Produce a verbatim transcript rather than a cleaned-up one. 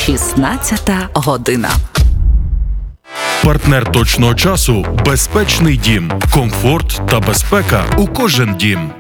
шістнадцята година. Партнер точного часу – безпечний дім. Комфорт та безпека у кожен дім.